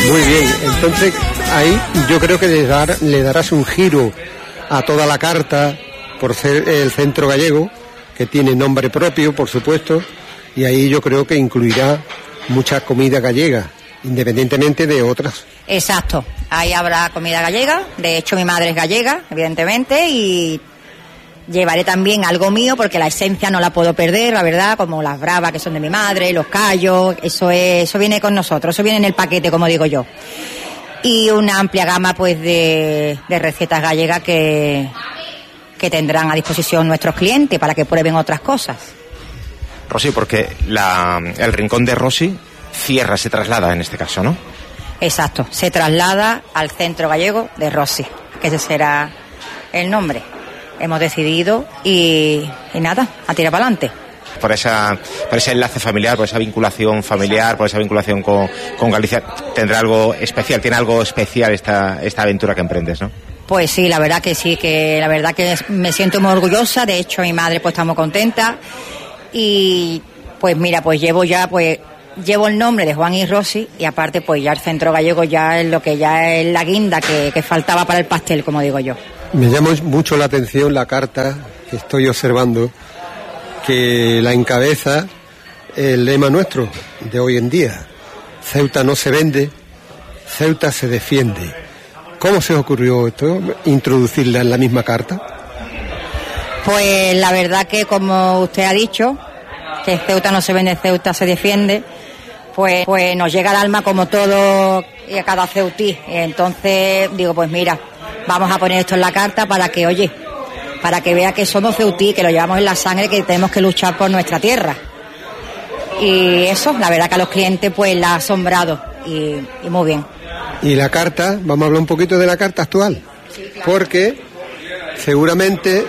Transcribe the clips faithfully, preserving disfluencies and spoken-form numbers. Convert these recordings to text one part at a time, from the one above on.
Muy bien, entonces ahí yo creo que le, dar, le darás un giro a toda la carta por ser el Centro Gallego, que tiene nombre propio, por supuesto, y ahí yo creo que incluirá mucha comida gallega, independientemente de otras. Exacto, ahí habrá comida gallega, de hecho mi madre es gallega, evidentemente, y llevaré también algo mío porque la esencia no la puedo perder, la verdad, como las bravas que son de mi madre, los callos, eso es, eso viene con nosotros, eso viene en el paquete, como digo yo. Y una amplia gama pues de, de recetas gallegas que, que tendrán a disposición nuestros clientes para que prueben otras cosas. Rosy, porque la, el rincón de Rosy cierra, se traslada en este caso, ¿no? Exacto, se traslada al Centro Gallego de Rosy, que ese será el nombre. Hemos decidido y, y nada, a tirar para adelante. Por, esa, por ese enlace familiar, por esa vinculación familiar, por esa vinculación con, con Galicia, tendrá algo especial, tiene algo especial esta, esta aventura que emprendes, ¿no? Pues sí, la verdad que sí, que la verdad que me siento muy orgullosa, de hecho mi madre pues está muy contenta y pues mira, pues llevo ya, pues llevo el nombre de Juan y Rosy y aparte pues ya el Centro Gallego ya es lo que ya es la guinda que, que faltaba para el pastel, como digo yo. Me llama mucho la atención la carta que estoy observando, que la encabeza el lema nuestro de hoy en día: Ceuta no se vende, Ceuta se defiende. ¿Cómo se os ocurrió esto, introducirla en la misma carta? Pues la verdad que, como usted ha dicho, que Ceuta no se vende, Ceuta se defiende, pues, pues nos llega al alma como todo y a cada ceutí. Y entonces digo, pues mira, vamos a poner esto en la carta para que, oye, para que vea que somos ceutí, que lo llevamos en la sangre, que tenemos que luchar por nuestra tierra. Y eso, la verdad que a los clientes pues la ha asombrado y, y muy bien. Y la carta, vamos a hablar un poquito de la carta actual, sí, claro. Porque seguramente,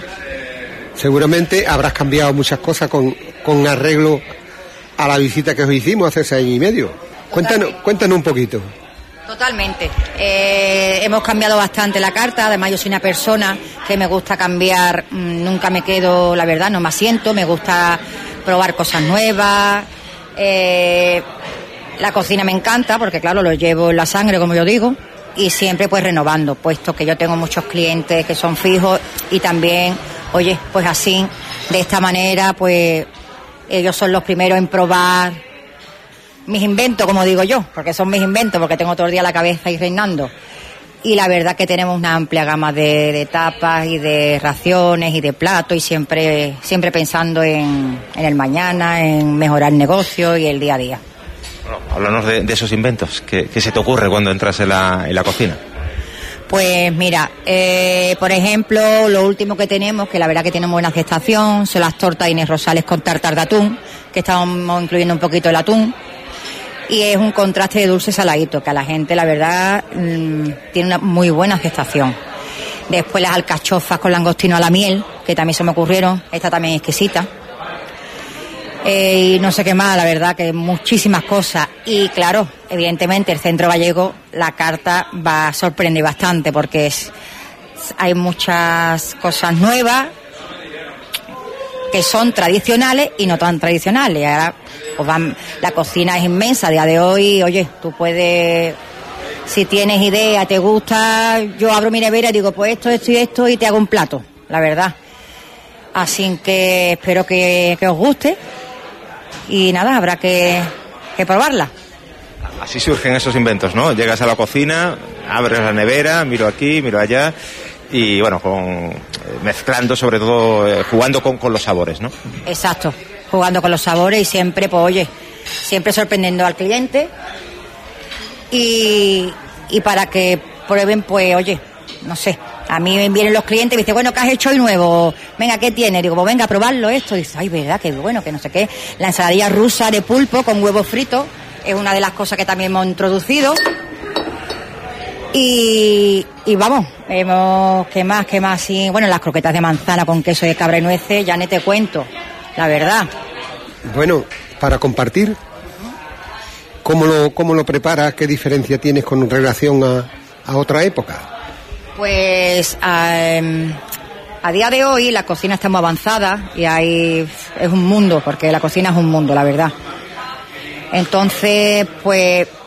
seguramente habrás cambiado muchas cosas con, con arreglo a la visita que os hicimos hace seis años y medio. Cuéntanos, cuéntanos un poquito. Totalmente. Eh, hemos cambiado bastante la carta. Además, yo soy una persona que me gusta cambiar. Mmm, nunca me quedo, la verdad, no me asiento. Me gusta probar cosas nuevas. Eh, la cocina me encanta porque, claro, lo llevo en la sangre, como yo digo. Y siempre, pues, renovando, puesto que yo tengo muchos clientes que son fijos y también, oye, pues así, de esta manera, pues, ellos son los primeros en probar mis inventos, como digo yo, porque son mis inventos, porque tengo todo el día la cabeza ahí reinando. Y la verdad que tenemos una amplia gama de, de tapas y de raciones y de platos y siempre siempre pensando en, en el mañana, en mejorar el negocio y el día a día. Bueno, háblanos de, de esos inventos. ¿Qué, qué se te ocurre cuando entras en la, en la cocina? Pues mira, eh, por ejemplo, lo último que tenemos, que la verdad que tiene buena aceptación, son las tortas Inés Rosales con tartar de atún, que estamos incluyendo un poquito el atún. Y es un contraste de dulce saladito, que a la gente, la verdad, mmm, tiene una muy buena aceptación. Después las alcachofas con langostino a la miel, que también se me ocurrieron, esta también es exquisita. Eh, y no sé qué más, la verdad, que muchísimas cosas. Y claro, evidentemente el Centro Gallego, la carta va a sorprender bastante, porque es, hay muchas cosas nuevas que son tradicionales y no tan tradicionales. Ahora, pues van, la cocina es inmensa a día de hoy. Oye, tú puedes, si tienes idea, te gusta, yo abro mi nevera y digo, pues esto, esto y esto, y te hago un plato, la verdad. Así que espero que, que os guste y nada, habrá que, que probarla. Así surgen esos inventos, ¿no? Llegas a la cocina, abres la nevera, miro aquí, miro allá y bueno, con, mezclando, sobre todo eh, jugando con, con los sabores, ¿no? Exacto, jugando con los sabores y siempre, pues oye, siempre sorprendiendo al cliente y, y para que prueben, pues oye, no sé, a mí vienen los clientes y me dicen, bueno, ¿qué has hecho hoy nuevo? Venga, ¿qué tiene? Digo, pues venga, a probarlo esto. Y dice, ay, verdad, qué bueno, que no sé qué. La ensaladilla rusa de pulpo con huevo frito es una de las cosas que también hemos introducido. Y, y vamos, hemos, ¿qué más, qué más? Sí, bueno, las croquetas de manzana con queso de cabra y nueces, ya ni te cuento, la verdad. Bueno, para compartir, ¿cómo lo, cómo lo preparas? ¿Qué diferencia tienes con relación a, a otra época? Pues a, a día de hoy la cocina está muy avanzada y hay, es un mundo, porque la cocina es un mundo, la verdad. Entonces, pues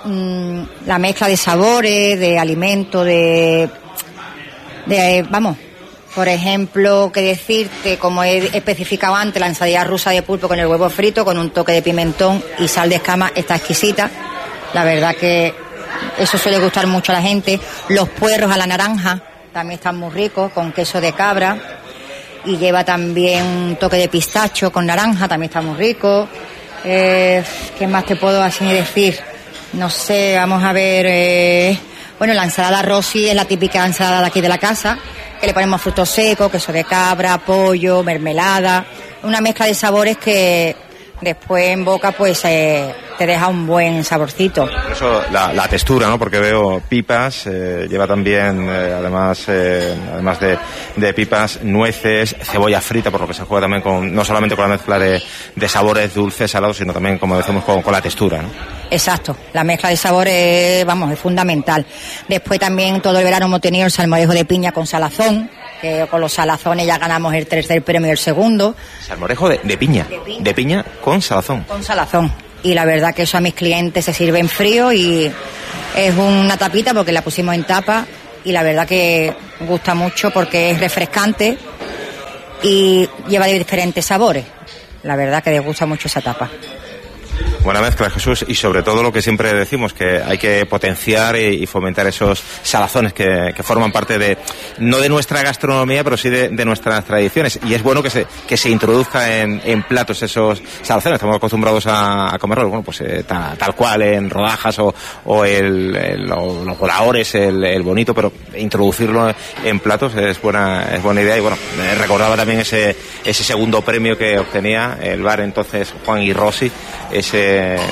mmm, la mezcla de sabores, de alimentos, de, de, vamos, por ejemplo, que decirte, como he especificado antes, la ensalada rusa de pulpo con el huevo frito, con un toque de pimentón y sal de escama, está exquisita. La verdad que eso suele gustar mucho a la gente. Los puerros a la naranja también están muy ricos, con queso de cabra. Y lleva también un toque de pistacho con naranja, también está muy rico. Eh, ¿Qué más te puedo así decir? No sé, vamos a ver. Eh, bueno, la ensalada Rossi es la típica ensalada de aquí de la casa, que le ponemos frutos secos, queso de cabra, pollo, mermelada. Una mezcla de sabores que después en boca pues eh, te deja un buen saborcito. Eso, la, la textura, ¿no? Porque veo pipas, eh, lleva también, eh, además eh, además de, de pipas, nueces, cebolla frita, por lo que se juega también con, no solamente con la mezcla de, de sabores dulces, salados, sino también, como decimos, con, con la textura, ¿no? Exacto, la mezcla de sabores, vamos, es fundamental. Después también todo el verano hemos tenido el salmorejo de piña con salazón, que con los salazones ya ganamos el tercer premio y el segundo. Salmorejo de, de piña, de piña, de piña con salazón. Con salazón. Y la verdad que eso a mis clientes se sirve en frío y es una tapita porque la pusimos en tapa y la verdad que gusta mucho porque es refrescante y lleva diferentes sabores. La verdad que les gusta mucho esa tapa. Buena mezcla, Jesús, y sobre todo lo que siempre decimos, que hay que potenciar y, y fomentar esos salazones que, que forman parte de, no de nuestra gastronomía, pero sí de, de nuestras tradiciones. Y es bueno que se, que se introduzca en, en platos esos salazones. Estamos acostumbrados a, a comerlos, bueno, pues eh, ta, tal cual, en rodajas o, o el, el, o los voladores, el, el bonito, pero introducirlo en platos es buena, es buena idea. Y bueno, eh, recordaba también ese, ese segundo premio que obtenía el bar entonces Juan y Rossi, ese